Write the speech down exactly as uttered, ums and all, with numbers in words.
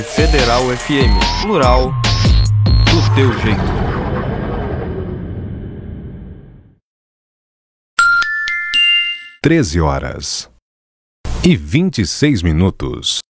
Federal F M, plural, do teu jeito. Treze horas e vinte e seis minutos.